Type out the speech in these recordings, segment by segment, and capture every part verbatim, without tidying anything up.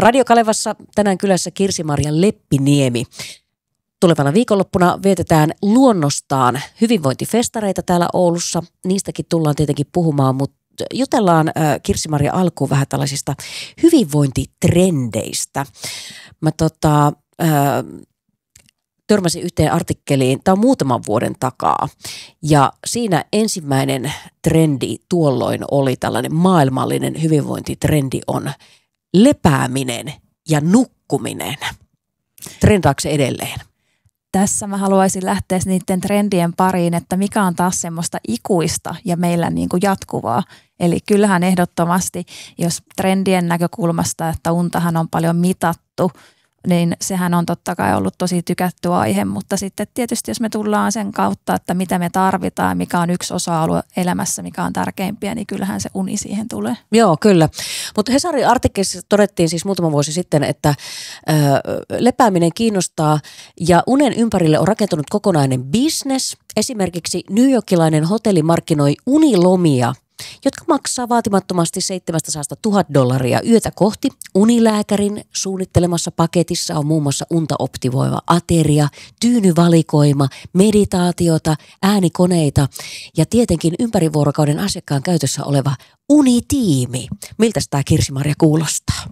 Radio Kalevassa tänään kylässä Kirsi-Maria Leppiniemi. Tulevana viikonloppuna vietetään luonnostaan hyvinvointifestareita täällä Oulussa. Niistäkin tullaan tietenkin puhumaan, mutta jutellaan äh, Kirsi-Maria alkuun vähän tällaisista hyvinvointitrendeistä. Mä tota, äh, törmäsin yhteen artikkeliin, tämä on muutaman vuoden takaa, ja siinä ensimmäinen trendi tuolloin oli tällainen maailmallinen hyvinvointitrendi on lepääminen ja nukkuminen. Trendaako se edelleen? Tässä mä haluaisin lähteä niiden trendien pariin, että mikä on taas semmoista ikuista ja meillä niin kuin jatkuvaa. Eli kyllähän ehdottomasti, jos trendien näkökulmasta, että untahan on paljon mitattu, niin sehän on totta kai ollut tosi tykätty aihe, mutta sitten tietysti jos me tullaan sen kautta, että mitä me tarvitaan, mikä on yksi osa-alue elämässä, mikä on tärkeimpiä, niin kyllähän se uni siihen tulee. Joo, kyllä. Mutta Hesarin artikkelissa todettiin siis muutama vuosi sitten, että ö, lepääminen kiinnostaa ja unen ympärille on rakentunut kokonainen business. Esimerkiksi newyorkilainen hotelli markkinoi unilomia, jotka maksaa vaatimattomasti seitsemästäsadasta tuhatta dollaria yötä kohti. Unilääkärin suunnittelemassa paketissa on muun muassa unta optimoiva ateria, tyynyvalikoima, meditaatiota, äänikoneita ja tietenkin ympärivuorokauden asiakkaan käytössä oleva unitiimi. Miltä tämä Kirsi-Maria kuulostaa?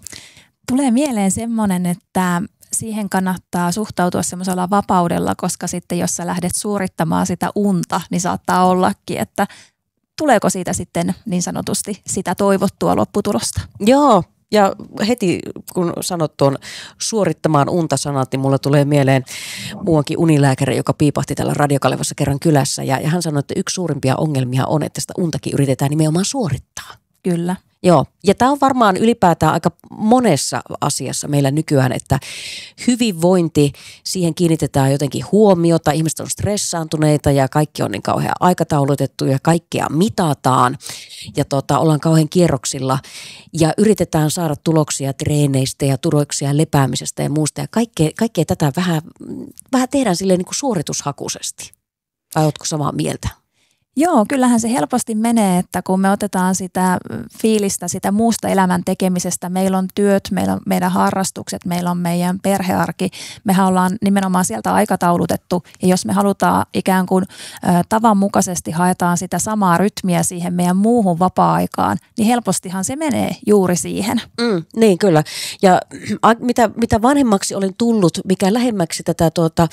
Tulee mieleen semmoinen, että siihen kannattaa suhtautua semmoisella vapaudella, koska sitten jos sä lähdet suorittamaan sitä unta, niin saattaa ollakin, että tuleeko siitä sitten niin sanotusti sitä toivottua lopputulosta? Joo, ja heti kun sanot tuon suorittamaan unta sanat, niin mulla tulee mieleen muuankin unilääkäri, joka piipahti täällä Radio Kalevassa kerran kylässä. Ja, ja hän sanoi, että yksi suurimpia ongelmia on, että sitä untakin yritetään nimenomaan suorittaa. Kyllä. Joo, ja tämä on varmaan ylipäätään aika monessa asiassa meillä nykyään, että hyvinvointi, siihen kiinnitetään jotenkin huomiota, ihmiset on stressaantuneita ja kaikki on niin kauhean aikataulutettu ja kaikkea mitataan ja tota, ollaan kauhean kierroksilla ja yritetään saada tuloksia treeneistä ja tuloksia lepäämisestä ja muusta ja kaikkea, kaikkea tätä vähän, vähän tehdään silleen niin kuin suoritushakuisesti. Vai ootko samaa mieltä? Joo, kyllähän se helposti menee, että kun me otetaan sitä fiilistä, sitä muusta elämän tekemisestä, meillä on työt, meillä on meidän harrastukset, meillä on meidän perhearki, mehän ollaan nimenomaan sieltä aikataulutettu ja jos me halutaan ikään kuin äh, tavanmukaisesti haetaan sitä samaa rytmiä siihen meidän muuhun vapaa-aikaan, niin helpostihan se menee juuri siihen. Mm, niin kyllä ja a, mitä, mitä vanhemmaksi olen tullut, mikä lähemmäksi tätä tuota,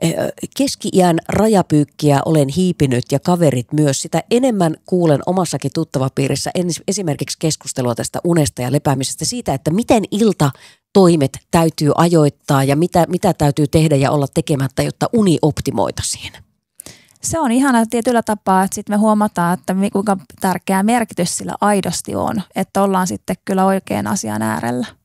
keski-iän rajapyykkiä olen hiipinyt ja kaverit myös sitä enemmän kuulen omassakin tuttavapiirissä esimerkiksi keskustelua tästä unesta ja lepäämisestä siitä, että miten iltatoimet täytyy ajoittaa ja mitä, mitä täytyy tehdä ja olla tekemättä, jotta uni optimoitaisiin. Se on ihana tietyllä tapaa, että sitten me huomataan, että kuinka tärkeä merkitys sillä aidosti on, että ollaan sitten kyllä oikean asian äärellä.